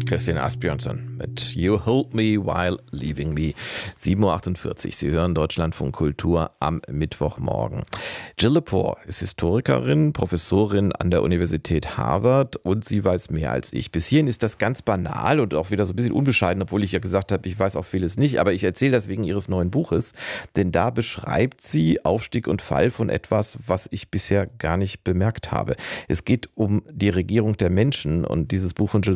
Christian Asbjörnsson mit You Hold Me While Leaving Me. 7.48 Uhr. Sie hören Deutschlandfunk Kultur am Mittwochmorgen. Jill Lepore ist Historikerin, Professorin an der Universität Harvard und sie weiß mehr als ich. Bis hierhin ist das ganz banal und auch wieder so ein bisschen unbescheiden, obwohl ich ja gesagt habe, ich weiß auch vieles nicht. Aber ich erzähle das wegen ihres neuen Buches, denn da beschreibt sie Aufstieg und Fall von etwas, was ich bisher gar nicht bemerkt habe. Es geht um die Regierung der Menschen und dieses Buch von Jill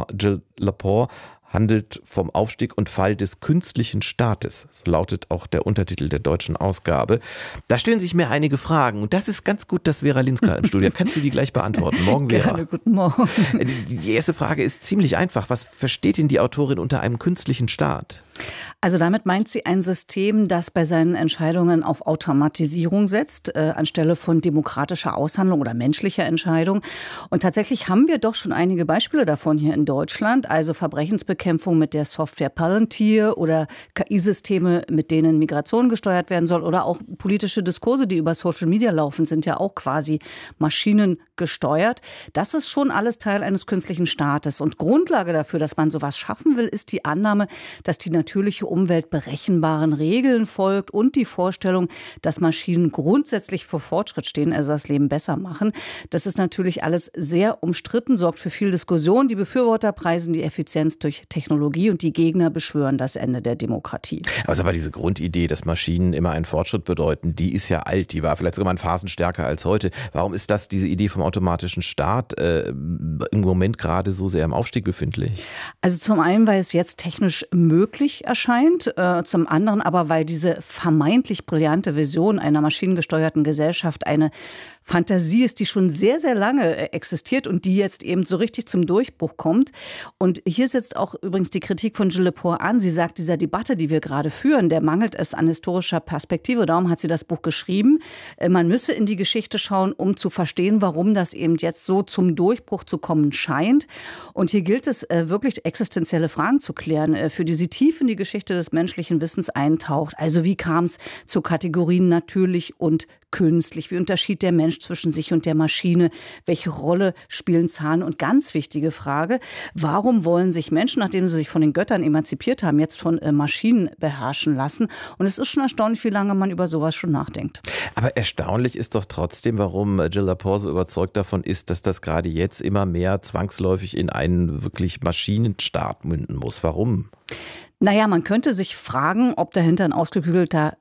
Lepore handelt vom Aufstieg und Fall des künstlichen Staates. So lautet auch der Untertitel der deutschen Ausgabe. Da stellen sich mir einige Fragen und das ist ganz gut, dass Vera Linska im Studio. Kannst du die gleich beantworten? Morgen, Vera. Gerne, guten Morgen. Die erste Frage ist ziemlich einfach. Was versteht denn die Autorin unter einem künstlichen Staat? Also damit meint sie ein System, das bei seinen Entscheidungen auf Automatisierung setzt, anstelle von demokratischer Aushandlung oder menschlicher Entscheidung. Und tatsächlich haben wir doch schon einige Beispiele davon hier in Deutschland. Also Verbrechensbekämpfung mit der Software Palantir oder KI-Systeme, mit denen Migration gesteuert werden soll. Oder auch politische Diskurse, die über Social Media laufen, sind ja auch quasi maschinengesteuert. Das ist schon alles Teil eines künstlichen Staates. Und Grundlage dafür, dass man sowas schaffen will, ist die Annahme, dass die natürliche Umwelt berechenbaren Regeln folgt und die Vorstellung, dass Maschinen grundsätzlich für Fortschritt stehen, also das Leben besser machen. Das ist natürlich alles sehr umstritten, sorgt für viel Diskussion. Die Befürworter preisen die Effizienz durch Technologie und die Gegner beschwören das Ende der Demokratie. Aber diese Grundidee, dass Maschinen immer einen Fortschritt bedeuten, die ist ja alt. Die war vielleicht sogar mal in Phasen stärker als heute. Warum ist diese Idee vom automatischen Staat im Moment gerade so sehr im Aufstieg befindlich? Also zum einen, weil es jetzt technisch möglich erscheint, zum anderen aber, weil diese vermeintlich brillante Vision einer maschinengesteuerten Gesellschaft eine Fantasie ist, die schon sehr, sehr lange existiert und die jetzt eben so richtig zum Durchbruch kommt. Und hier setzt auch übrigens die Kritik von Jill Lepore an. Sie sagt, dieser Debatte, die wir gerade führen, der mangelt es an historischer Perspektive. Darum hat sie das Buch geschrieben. Man müsse in die Geschichte schauen, um zu verstehen, warum das eben jetzt so zum Durchbruch zu kommen scheint. Und hier gilt es, wirklich existenzielle Fragen zu klären, für die sie tief in die Geschichte des menschlichen Wissens eintaucht. Also wie kam es zu Kategorien natürlich und künstlich? Wie unterschied der Mensch zwischen sich und der Maschine? Welche Rolle spielen Zahlen? Und ganz wichtige Frage, warum wollen sich Menschen, nachdem sie sich von den Göttern emanzipiert haben, jetzt von Maschinen beherrschen lassen? Und es ist schon erstaunlich, wie lange man über sowas schon nachdenkt. Aber erstaunlich ist doch trotzdem, warum Jill Lepore so überzeugt davon ist, dass das gerade jetzt immer mehr zwangsläufig in einen wirklich Maschinenstaat münden muss. Warum? Naja, man könnte sich fragen, ob dahinter ein ausgeklügelter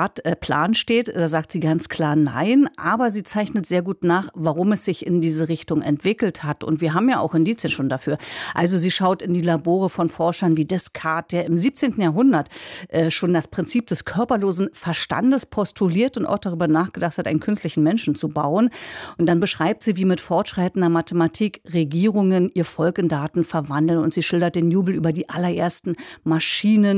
Plan steht. Da sagt sie ganz klar nein. Aber sie zeichnet sehr gut nach, warum es sich in diese Richtung entwickelt hat. Und wir haben ja auch Indizien schon dafür. Also sie schaut in die Labore von Forschern wie Descartes, der im 17. Jahrhundert schon das Prinzip des körperlosen Verstandes postuliert und auch darüber nachgedacht hat, einen künstlichen Menschen zu bauen. Und dann beschreibt sie, wie mit fortschreitender Mathematik Regierungen ihr Volk in Daten verwandeln. Und sie schildert den Jubel über die allerersten Maschinen.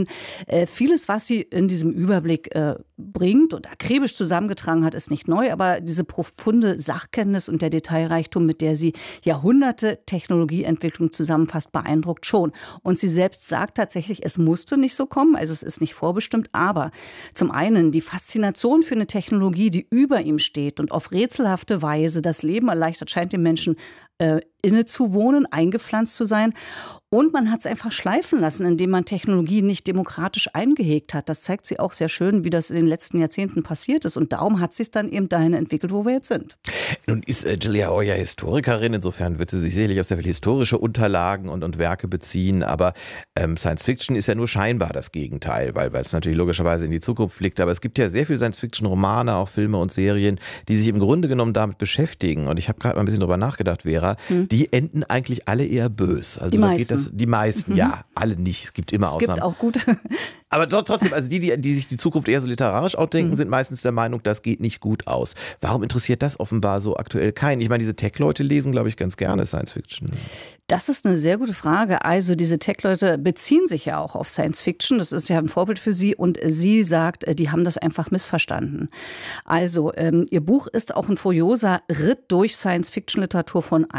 Vieles, was sie in diesem Überblick bringt und akribisch zusammengetragen hat, ist nicht neu, aber diese profunde Sachkenntnis und der Detailreichtum, mit der sie Jahrhunderte Technologieentwicklung zusammenfasst, beeindruckt schon. Und sie selbst sagt tatsächlich, es musste nicht so kommen, also es ist nicht vorbestimmt, aber zum einen die Faszination für eine Technologie, die über ihm steht und auf rätselhafte Weise das Leben erleichtert, scheint den Menschen inne zu wohnen, eingepflanzt zu sein. Und man hat es einfach schleifen lassen, indem man Technologie nicht demokratisch eingehegt hat. Das zeigt sie auch sehr schön, wie das in den letzten Jahrzehnten passiert ist. Und darum hat sich dann eben dahin entwickelt, wo wir jetzt sind. Nun ist Jill Lepore ja Historikerin. Insofern wird sie sich sicherlich auf sehr viele historische Unterlagen und Werke beziehen. Aber Science Fiction ist ja nur scheinbar das Gegenteil, weil es natürlich logischerweise in die Zukunft blickt. Aber es gibt ja sehr viele Science-Fiction-Romane, auch Filme und Serien, die sich im Grunde genommen damit beschäftigen. Und ich habe gerade mal ein bisschen drüber nachgedacht, Vera. Die enden eigentlich alle eher bös. Also die meisten, ja, alle nicht. Es gibt immer Ausnahmen. Es gibt auch gute. Aber trotzdem, also die sich die Zukunft eher so literarisch ausdenken, sind meistens der Meinung, das geht nicht gut aus. Warum interessiert das offenbar so aktuell keinen? Ich meine, diese Tech-Leute lesen, glaube ich, ganz gerne Science Fiction. Das ist eine sehr gute Frage. Also diese Tech-Leute beziehen sich ja auch auf Science Fiction. Das ist ja ein Vorbild für sie. Und sie sagt, die haben das einfach missverstanden. Also ihr Buch ist auch ein furioser Ritt durch Science-Fiction-Literatur von Isaac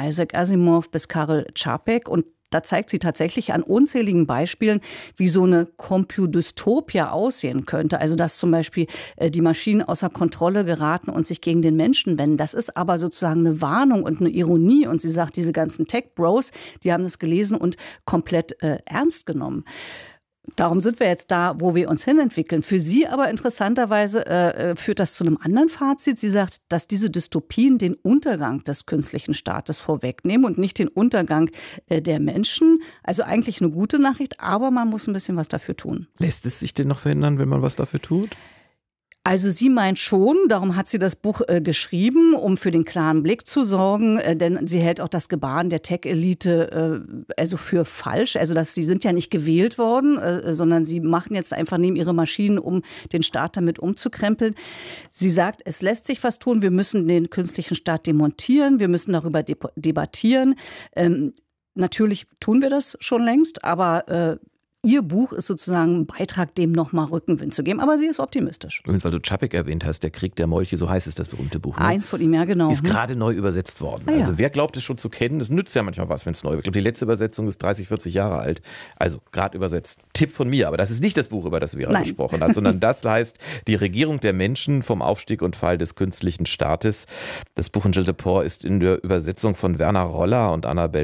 Asimov bis Karel Čapek. Und da zeigt sie tatsächlich an unzähligen Beispielen, wie so eine Computystopia aussehen könnte. Also dass zum Beispiel die Maschinen außer Kontrolle geraten und sich gegen den Menschen wenden. Das ist aber sozusagen eine Warnung und eine Ironie. Und sie sagt, diese ganzen Tech-Bros, die haben das gelesen und komplett ernst genommen. Darum sind wir jetzt da, wo wir uns hinentwickeln. Für sie aber interessanterweise führt das zu einem anderen Fazit. Sie sagt, dass diese Dystopien den Untergang des künstlichen Staates vorwegnehmen und nicht den Untergang der Menschen. Also eigentlich eine gute Nachricht, aber man muss ein bisschen was dafür tun. Lässt es sich denn noch verhindern, wenn man was dafür tut? Also sie meint schon, darum hat sie das Buch geschrieben, um für den klaren Blick zu sorgen, denn sie hält auch das Gebaren der Tech-Elite also für falsch. Also sie sind ja nicht gewählt worden, sondern sie machen jetzt einfach neben ihre Maschinen, um den Staat damit umzukrempeln. Sie sagt, es lässt sich was tun, wir müssen den künstlichen Staat demontieren, wir müssen darüber debattieren. Natürlich tun wir das schon längst, aber ihr Buch ist sozusagen ein Beitrag, dem nochmal Rückenwind zu geben. Aber sie ist optimistisch. Übrigens, weil du Čapek erwähnt hast, Der Krieg der Molche, so heißt es, das berühmte Buch. Ne? Eins von ihm, ja genau. Ist gerade neu übersetzt worden. Ah, ja. Also wer glaubt es schon zu kennen, das nützt ja manchmal was, wenn es neu wird. Ich glaube, die letzte Übersetzung ist 30, 40 Jahre alt. Also gerade übersetzt. Tipp von mir, aber das ist nicht das Buch, über das Vera gesprochen hat, sondern das heißt Die Regierung der Menschen vom Aufstieg und Fall des künstlichen Staates. Das Buch von Gilles Lepore ist in der Übersetzung von Werner Roller und Annabel